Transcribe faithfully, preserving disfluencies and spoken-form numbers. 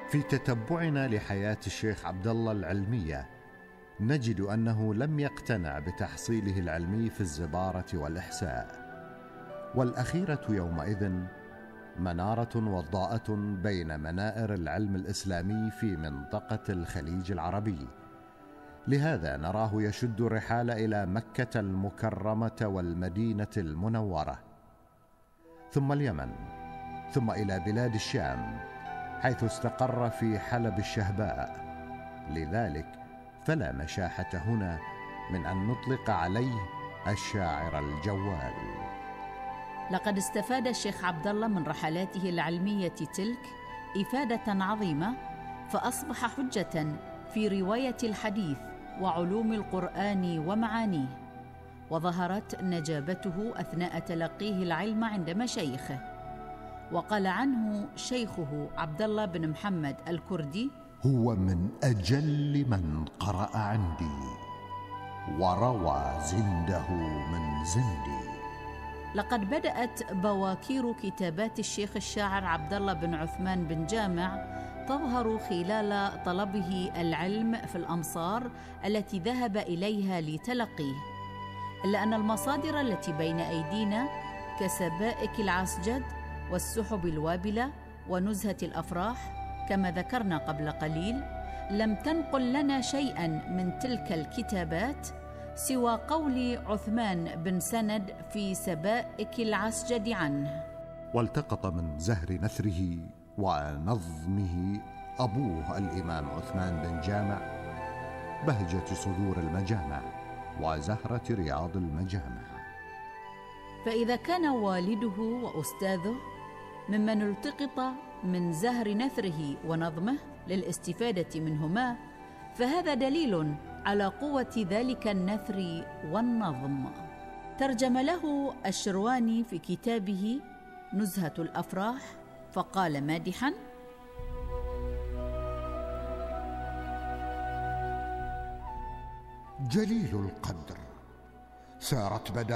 في تتبعنا لحياة الشيخ عبد الله العلمية نجد أنه لم يقتنع بتحصيله العلمي في الزبارة والإحساء، والأخيرة يومئذ منارة وضاءة بين منائر العلم الإسلامي في منطقة الخليج العربي. لهذا نراه يشد الرحال إلى مكة المكرمة والمدينة المنورة، ثم اليمن، ثم إلى بلاد الشام، حيث استقر في حلب الشهباء. لذلك فلا مشاحة هنا من أن نطلق عليه الشاعر الجوال. لقد استفاد الشيخ عبد الله من رحلاته العلمية تلك إفادة عظيمة، فأصبح حجة في رواية الحديث وعلوم القرآن ومعانيه، وظهرت نجابته أثناء تلقيه العلم عند مشايخه. وقال عنه شيخه عبد الله بن محمد الكردي: هو من أجل من قرأ عندي وروى زنده من زندي. لقد بدأت بواكير كتابات الشيخ الشاعر عبد الله بن عثمان بن جامع تظهر خلال طلبه العلم في الأمصار التي ذهب إليها لتلقيه، إلا أن المصادر التي بين أيدينا كسبائك العسجد والسحب الوابلة ونزهة الأفراح كما ذكرنا قبل قليل لم تنقل لنا شيئا من تلك الكتابات سوى قول عثمان بن سند في سبائك العسجد عنه: والتقط من زهر نثره ونظمه أبوه الإمام عثمان بن جامع بهجة صدور المجامع وزهرة رياض المجامع. فإذا كان والده وأستاذه ممن التقط من زهر نثره ونظمه للاستفادة منهما، فهذا دليل على قوة ذلك النثر والنظم. ترجم له الشرواني في كتابه نزهة الأفراح فقال مادحا: جليل القدر سارت بداية